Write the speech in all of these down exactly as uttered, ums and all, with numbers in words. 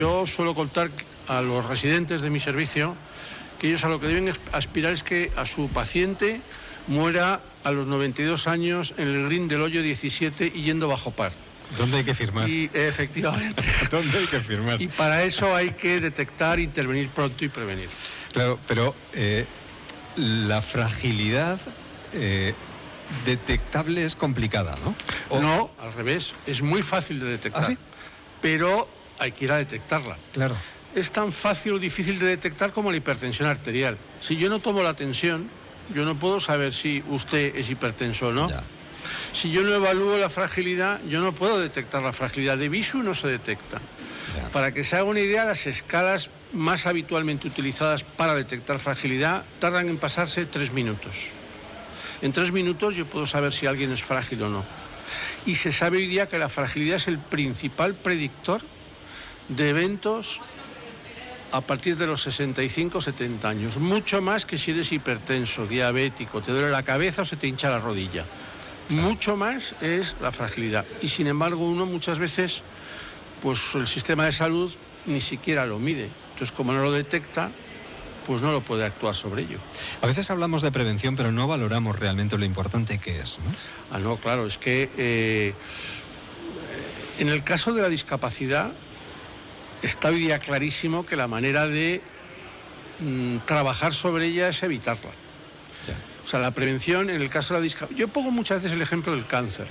Yo suelo contar a los residentes de mi servicio que ellos a lo que deben aspirar es que a su paciente muera a los noventa y dos años en el Green del Hoyo diecisiete y yendo bajo par. ¿Dónde hay que firmar? Y efectivamente. ¿Dónde hay que firmar? Y para eso hay que detectar, intervenir pronto y prevenir. Claro, pero eh, la fragilidad eh, detectable es complicada, ¿no? ¿O? No, al revés, es muy fácil de detectar. ¿Ah, sí? Pero hay que ir a detectarla. Claro. Es tan fácil o difícil de detectar como la hipertensión arterial. Si yo no tomo la tensión, yo no puedo saber si usted es hipertenso o no. Ya. Si yo no evalúo la fragilidad, yo no puedo detectar la fragilidad. De visu no se detecta. Ya. Para que se haga una idea, las escalas más habitualmente utilizadas para detectar fragilidad tardan en pasarse tres minutos. En tres minutos yo puedo saber si alguien es frágil o no. Y se sabe hoy día que la fragilidad es el principal predictor de eventos a partir de los sesenta y cinco setenta años. Mucho más que si eres hipertenso, diabético, te duele la cabeza o se te hincha la rodilla. Claro. Mucho más es la fragilidad. Y sin embargo uno muchas veces, pues el sistema de salud ni siquiera lo mide. Entonces como no lo detecta, pues no lo puede actuar sobre ello. A veces hablamos de prevención, pero no valoramos realmente lo importante que es, ¿no? Ah, no, claro, es que eh, en el caso de la discapacidad está hoy día clarísimo que la manera de mm, trabajar sobre ella es evitarla. Ya. O sea, la prevención en el caso de la discapacidad... Yo pongo muchas veces el ejemplo del cáncer.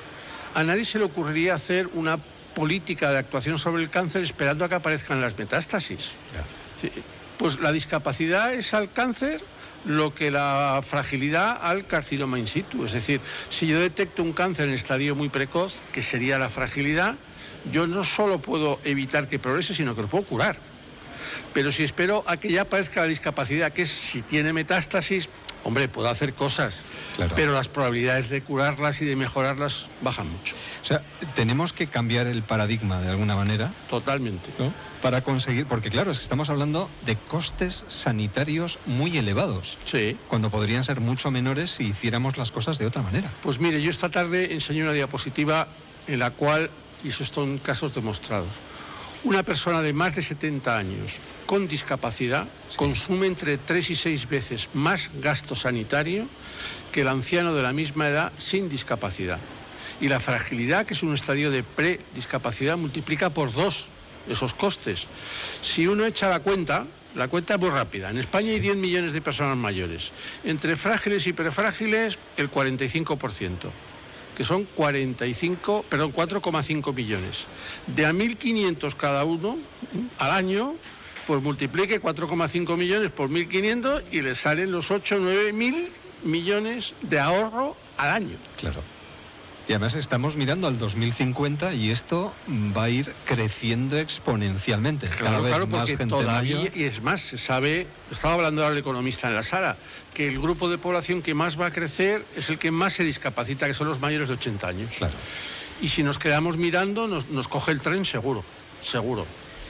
A nadie se le ocurriría hacer una política de actuación sobre el cáncer esperando a que aparezcan las metástasis. Ya. Sí. Pues la discapacidad es al cáncer lo que la fragilidad al carcinoma in situ. Es decir, si yo detecto un cáncer en estadio muy precoz, que sería la fragilidad, yo no solo puedo evitar que progrese, sino que lo puedo curar. Pero si espero a que ya aparezca la discapacidad, que es si tiene metástasis, hombre, puedo hacer cosas, claro, pero las probabilidades de curarlas y de mejorarlas bajan mucho. O sea, tenemos que cambiar el paradigma de alguna manera. Totalmente. ¿No? Para conseguir, porque claro, es que estamos hablando de costes sanitarios muy elevados. Sí. Cuando podrían ser mucho menores si hiciéramos las cosas de otra manera. Pues mire, yo esta tarde enseñé una diapositiva en la cual, y esos son casos demostrados, una persona de más de setenta años con discapacidad sí. consume entre tres y seis veces más gasto sanitario que el anciano de la misma edad sin discapacidad. Y la fragilidad, que es un estadio de prediscapacidad, multiplica por dos esos costes. Si uno echa la cuenta, la cuenta es muy rápida. En España sí. hay diez millones de personas mayores. Entre frágiles y hiperfrágiles, el cuarenta y cinco por ciento. Que son cuarenta y cinco, perdón, cuatro coma cinco millones. De a mil quinientos cada uno al año, pues multiplique cuatro coma cinco millones por mil quinientos y le salen los ocho o nueve mil millones de ahorro al año. Claro. Y además estamos mirando al dos mil cincuenta y esto va a ir creciendo exponencialmente. Claro, Cada vez claro, más porque gente todavía, mayor. y es más, se sabe, estaba hablando ahora el economista en la sala, que el grupo de población que más va a crecer es el que más se discapacita, que son los mayores de ochenta años. Claro. Y si nos quedamos mirando, nos, nos coge el tren seguro, seguro.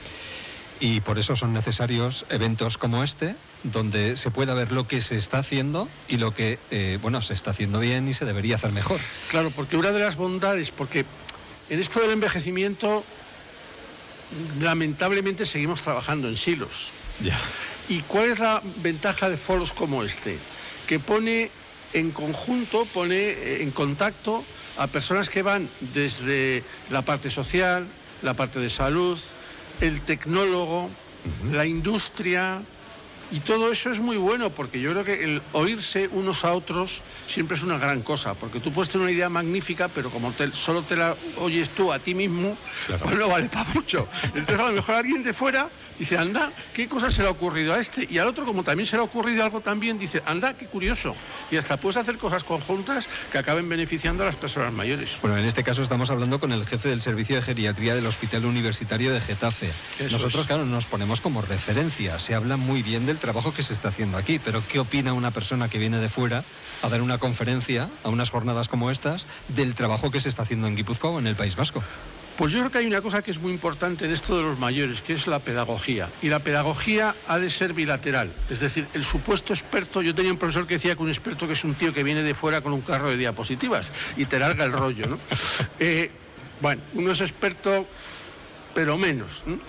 Y por eso son necesarios eventos como este, donde se pueda ver lo que se está haciendo y lo que, eh, bueno, se está haciendo bien y se debería hacer mejor. Claro, porque una de las bondades, porque en esto del envejecimiento, lamentablemente seguimos trabajando en silos. Ya. ¿Y cuál es la ventaja de foros como este? Que pone en conjunto, pone en contacto a personas que van desde la parte social, la parte de salud, el tecnólogo, uh-huh. la industria, y todo eso es muy bueno, porque yo creo que el oírse unos a otros siempre es una gran cosa, porque tú puedes tener una idea magnífica, pero como te, solo te la oyes tú a ti mismo, claro. pues no vale para mucho. Entonces a lo mejor alguien de fuera dice, anda, ¿qué cosa se le ha ocurrido a este? Y al otro, como también se le ha ocurrido algo también, dice, anda, qué curioso. Y hasta puedes hacer cosas conjuntas que acaben beneficiando a las personas mayores. Bueno, en este caso estamos hablando con el jefe del Servicio de Geriatría del Hospital Universitario de Getafe. Eso Nosotros, es. claro, nos ponemos como referencia. Se habla muy bien del trabajo que se está haciendo aquí, pero ¿qué opina una persona que viene de fuera a dar una conferencia a unas jornadas como estas del trabajo que se está haciendo en Guipúzcoa o en el País Vasco? Pues yo creo que hay una cosa que es muy importante en esto de los mayores, que es la pedagogía. Y la pedagogía ha de ser bilateral. Es decir, el supuesto experto... Yo tenía un profesor que decía que un experto que es un tío que viene de fuera con un carro de diapositivas y te larga el rollo, ¿no? eh, bueno, uno es experto, pero menos, ¿no?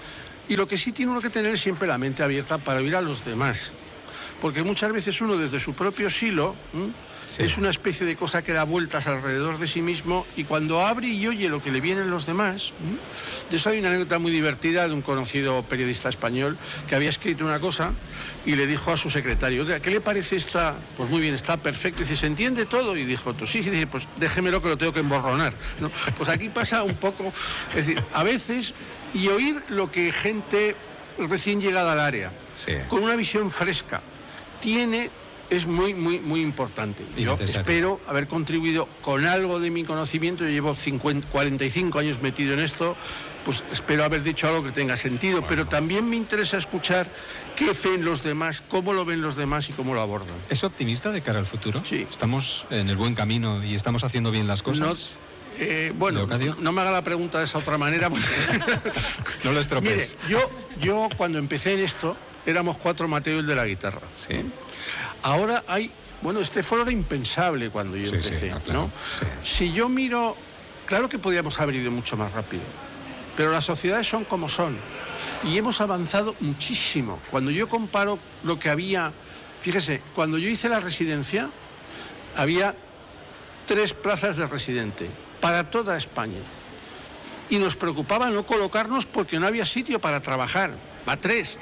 Y lo que sí tiene uno que tener es siempre la mente abierta para oír a los demás. Porque muchas veces uno desde su propio silo ¿m? Sí. es una especie de cosa que da vueltas alrededor de sí mismo, y cuando abre y oye lo que le vienen los demás, ¿m? de eso hay una anécdota muy divertida de un conocido periodista español que había escrito una cosa y le dijo a su secretario, ¿qué le parece esta? Pues muy bien, está perfecto. Y dice, ¿se entiende todo? Y dijo, sí, sí, dice, pues déjemelo que lo tengo que emborronar, ¿no? Pues aquí pasa un poco, es decir, a veces, y oír lo que gente recién llegada al área, sí. con una visión fresca, tiene, es muy, muy, muy importante. Yo espero haber contribuido con algo de mi conocimiento. Yo llevo cincuenta, cuarenta y cinco años metido en esto, pues espero haber dicho algo que tenga sentido, bueno. pero también me interesa escuchar qué ven los demás, cómo lo ven los demás y cómo lo abordan. ¿Es optimista de cara al futuro? Sí. ¿Estamos en el buen camino y estamos haciendo bien las cosas? No, eh, bueno, no, no me haga la pregunta de esa otra manera. Porque... no lo estropees. Mire, yo, yo cuando empecé en esto, éramos cuatro Mateos de la guitarra. Sí. ¿no? Ahora hay... Bueno, este foro era impensable cuando yo sí, empecé, sí, no, claro. ¿no? Sí. Si yo miro... Claro que podíamos haber ido mucho más rápido, pero las sociedades son como son. Y hemos avanzado muchísimo. Cuando yo comparo lo que había... Fíjese, cuando yo hice la residencia, había tres plazas de residente para toda España. Y nos preocupaba no colocarnos porque no había sitio para trabajar. Va tres.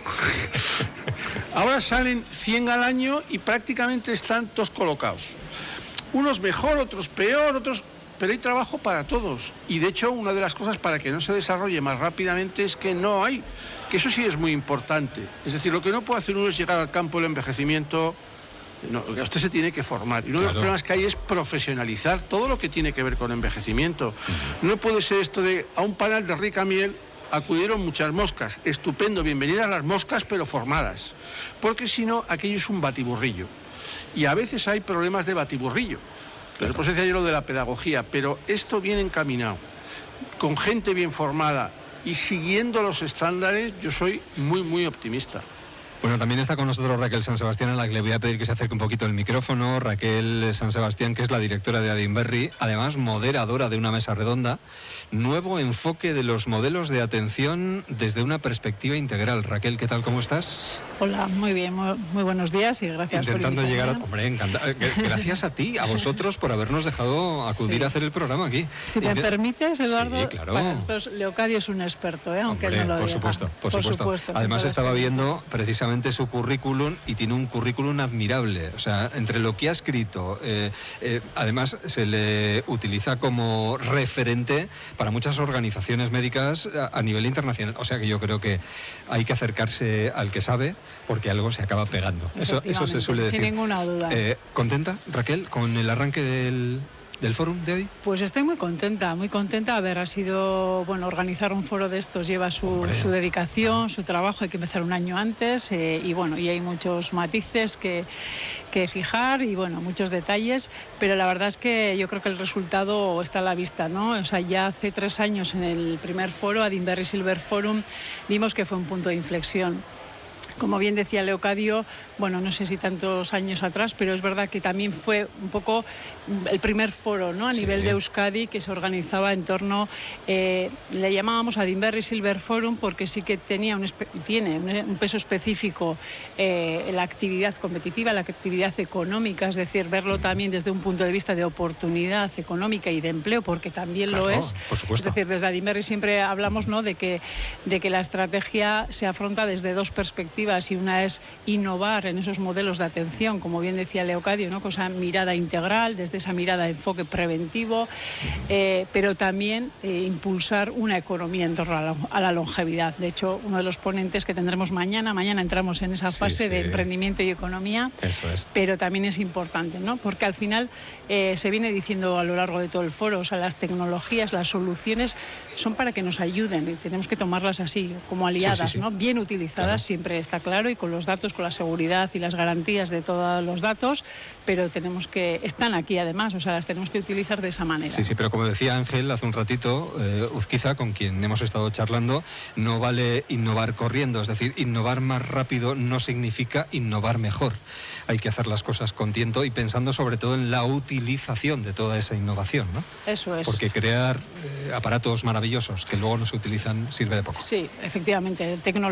Ahora salen cien al año y prácticamente están todos colocados. Unos mejor, otros peor, otros... Pero hay trabajo para todos. Y de hecho, una de las cosas para que no se desarrolle más rápidamente es que no hay. Que eso sí es muy importante. Es decir, lo que no puede hacer uno es llegar al campo del envejecimiento. No, usted se tiene que formar. Y uno claro. de los problemas que hay es profesionalizar todo lo que tiene que ver con envejecimiento. Uh-huh. No puede ser esto de a un panel de rica miel acudieron muchas moscas. Estupendo, bienvenidas las moscas, pero formadas. Porque si no, aquello es un batiburrillo. Y a veces hay problemas de batiburrillo. Claro. Después decía yo lo de la pedagogía, pero esto viene encaminado. Con gente bien formada y siguiendo los estándares, yo soy muy, muy optimista. Bueno, también está con nosotros Raquel San Sebastián, a la que le voy a pedir que se acerque un poquito el micrófono. Raquel San Sebastián, que es la directora de Adinberri, además moderadora de una mesa redonda. Nuevo enfoque de los modelos de atención desde una perspectiva integral. Raquel, ¿qué tal? ¿Cómo estás? Hola, muy bien, muy, muy buenos días y gracias Intentando por llegar a... Hombre, encantado. Gracias a ti, a vosotros, por habernos dejado acudir sí. a hacer el programa aquí. Si me Intent... permites, Eduardo, sí, claro. Bueno, entonces Leocadio es un experto, ¿eh? Aunque Hombre, él no lo por diga. Supuesto, por, por supuesto, por supuesto. Además estaba viendo precisamente su currículum y tiene un currículum admirable. O sea, entre lo que ha escrito, eh, eh, además se le utiliza como referente para muchas organizaciones médicas a, a nivel internacional. O sea que yo creo que hay que acercarse al que sabe, porque algo se acaba pegando. Eso, eso se suele decir. Sin ninguna duda. Eh, ¿Contenta, Raquel, con el arranque del, del fórum de hoy? Pues estoy muy contenta, muy contenta. A ver, ha sido, bueno, organizar un foro de estos lleva su, su dedicación, su trabajo, hay que empezar un año antes eh, y bueno, y hay muchos matices que, que fijar y bueno, muchos detalles, pero la verdad es que yo creo que el resultado está a la vista, ¿no? O sea, ya hace tres años en el primer foro, Adinberri Silver Forum, vimos que fue un punto de inflexión. Como bien decía Leocadio, bueno, no sé si tantos años atrás, pero es verdad que también fue un poco el primer foro, ¿no? A sí. nivel de Euskadi que se organizaba en torno, eh, le llamábamos Adinberri Silver Forum porque sí que tenía un tiene un peso específico eh, en la actividad competitiva, la actividad económica, es decir, verlo también desde un punto de vista de oportunidad económica y de empleo, porque también claro, lo es. Por supuesto. Es decir, desde Adinberri siempre hablamos, ¿no? de que de que la estrategia se afronta desde dos perspectivas. Y una es innovar en esos modelos de atención, como bien decía Leocadio, ¿no? Con esa mirada integral, desde esa mirada de enfoque preventivo, eh, pero también eh, impulsar una economía en torno a la, a la longevidad. De hecho, uno de los ponentes que tendremos mañana, mañana entramos en esa fase sí, sí. de emprendimiento y economía, Eso es. Pero también es importante, ¿no? Porque al final eh, se viene diciendo a lo largo de todo el foro, o sea, las tecnologías, las soluciones son para que nos ayuden y tenemos que tomarlas así, como aliadas, sí, sí, sí. ¿no? Bien utilizadas, claro. siempre está claro, y con los datos, con la seguridad y las garantías de todos los datos, pero tenemos que, están aquí además, o sea, las tenemos que utilizar de esa manera. Sí, sí, pero como decía Ángel hace un ratito, eh, Uzquiza, con quien hemos estado charlando, no vale innovar corriendo, es decir, innovar más rápido no significa innovar mejor. Hay que hacer las cosas con tiento y pensando sobre todo en la utilización de toda esa innovación, ¿no? Eso es. Porque crear eh, aparatos maravillosos maravillosos que luego no se utilizan sirve de poco. Sí, efectivamente, tecnología